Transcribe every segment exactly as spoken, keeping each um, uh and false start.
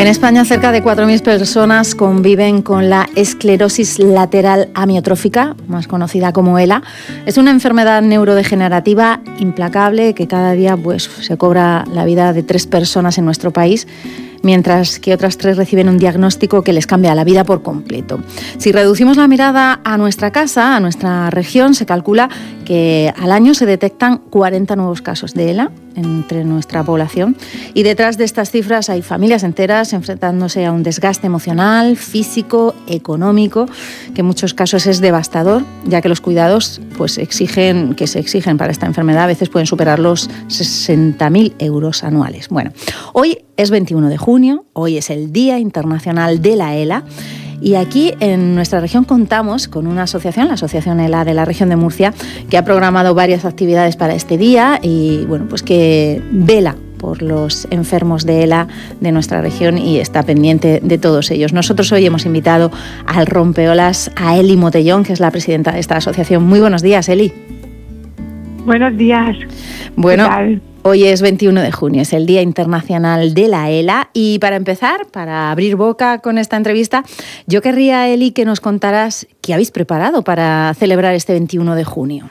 En España, cerca de cuatro mil personas conviven con la esclerosis lateral amiotrófica, más conocida como ELA. Es una enfermedad neurodegenerativa implacable que cada día pues, se cobra la vida de tres personas en nuestro país, mientras que otras tres reciben un diagnóstico que les cambia la vida por completo. Si reducimos la mirada a nuestra casa, a nuestra región, se calcula que al año se detectan cuarenta nuevos casos de ELA entre nuestra población, y detrás de estas cifras hay familias enteras enfrentándose a un desgaste emocional, físico, económico, que en muchos casos es devastador, ya que los cuidados pues, exigen, que se exigen para esta enfermedad a veces pueden superar los sesenta mil euros anuales. Bueno, hoy es veintiuno de junio, hoy es el Día Internacional de la ELA. Y aquí en nuestra región contamos con una asociación, la Asociación ELA de la región de Murcia, que ha programado varias actividades para este día y bueno, pues que vela por los enfermos de ELA de nuestra región y está pendiente de todos ellos. Nosotros hoy hemos invitado al rompeolas a Eli Motellón, que es la presidenta de esta asociación. Muy buenos días, Eli. Buenos días. Bueno, hoy es veintiuno de junio, es el Día Internacional de la ELA y para empezar, para abrir boca con esta entrevista, yo querría, Eli, que nos contaras qué habéis preparado para celebrar este veintiuno de junio.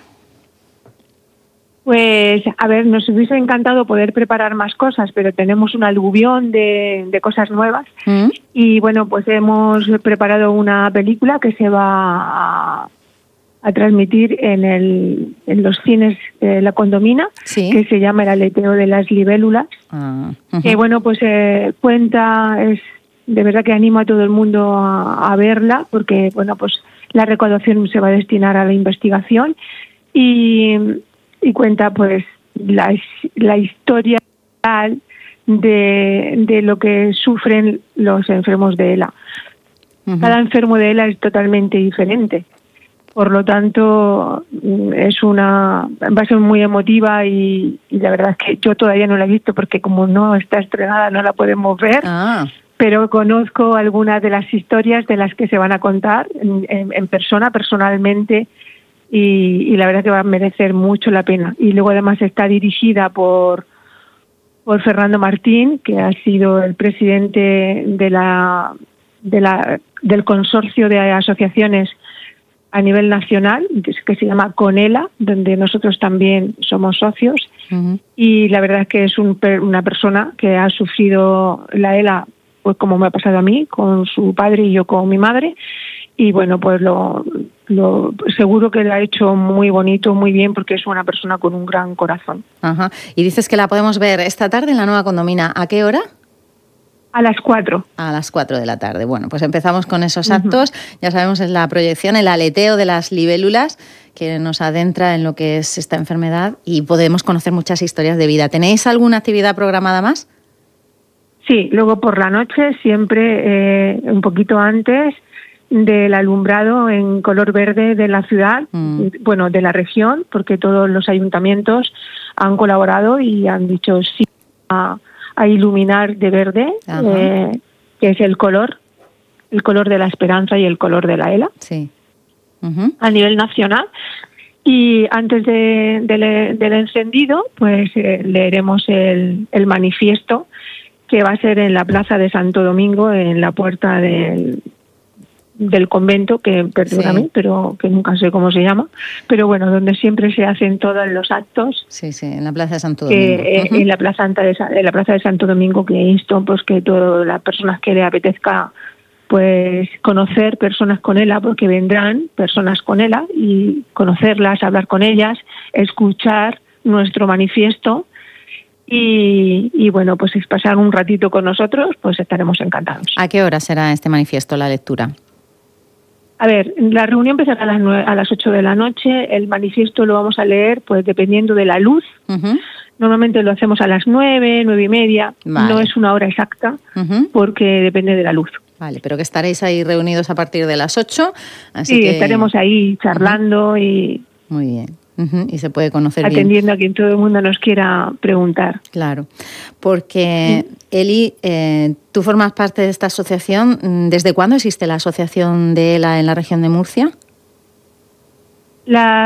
Pues, a ver, nos hubiese encantado poder preparar más cosas, pero tenemos un aluvión de, de cosas nuevas. ¿Mm? Y bueno, pues hemos preparado una película que se va a, a transmitir en, el, en los cines de La Condomina, ¿sí?, que se llama El aleteo de las libélulas. Ah, uh-huh. Que bueno, pues eh, cuenta, es de verdad que animo a todo el mundo a, a verla, porque bueno, pues la recaudación se va a destinar a la investigación y... y cuenta pues la, la historia real de, de lo que sufren los enfermos de ELA. Uh-huh. Cada enfermo de ELA es totalmente diferente. Por lo tanto, es una va a ser muy emotiva y, y la verdad es que yo todavía no la he visto porque como no está estrenada no la podemos ver. Ah. Pero conozco algunas de las historias de las que se van a contar en, en, en persona, personalmente. Y, y la verdad que va a merecer mucho la pena. Y luego además está dirigida por por Fernando Martín, que ha sido el presidente de la, de la del consorcio de asociaciones a nivel nacional, que se llama CONELA, donde nosotros también somos socios. Uh-huh. Y la verdad es que es un, una persona que ha sufrido la ELA, pues como me ha pasado a mí, con su padre y yo con mi madre. Y bueno, pues lo, lo seguro que lo ha hecho muy bonito, muy bien, porque es una persona con un gran corazón. Ajá. Y dices que la podemos ver esta tarde en la Nueva Condomina. ¿A qué hora? A las cuatro. A las cuatro de la tarde. Bueno, pues empezamos con esos actos. Uh-huh. Ya sabemos, es la proyección, el aleteo de las libélulas, que nos adentra en lo que es esta enfermedad y podemos conocer muchas historias de vida. ¿Tenéis alguna actividad programada más? Sí, luego por la noche, siempre eh, un poquito antes del alumbrado en color verde de la ciudad, mm. bueno, de la región, porque todos los ayuntamientos han colaborado y han dicho sí a, a iluminar de verde, eh, que es el color, el color de la esperanza y el color de la ELA, sí. Uh-huh. A nivel nacional. Y antes de, de, del encendido, pues eh, leeremos el, el manifiesto, que va a ser en la Plaza de Santo Domingo, en la puerta del del convento, que perdóname, sí. pero que nunca sé cómo se llama, pero bueno, donde siempre se hacen todos los actos. Sí, sí, en la Plaza de Santo Domingo. Que, uh-huh. En la Plaza de, en la Plaza de Santo Domingo, que insto pues que todas las personas que les apetezca pues conocer personas con ELA, porque vendrán personas con ELA y conocerlas, hablar con ellas, escuchar nuestro manifiesto. Y, y bueno, pues es pasar un ratito con nosotros, pues estaremos encantados. ¿A qué hora será este manifiesto, la lectura? A ver, la reunión empezará a las nueve, a las ocho de la noche. El manifiesto lo vamos a leer, pues dependiendo de la luz. Uh-huh. Normalmente lo hacemos a las nueve, nueve y media. Vale. No es una hora exacta, uh-huh. porque depende de la luz. Vale, pero que estaréis ahí reunidos a partir de las ocho. Así sí, que estaremos ahí charlando uh-huh. y... Muy bien. Uh-huh. Y se puede conocer atendiendo bien. a quien todo el mundo nos quiera preguntar. Claro, porque ¿sí? Eli, eh, tú formas parte de esta asociación. ¿Desde cuándo existe la asociación de ELA en la región de Murcia? La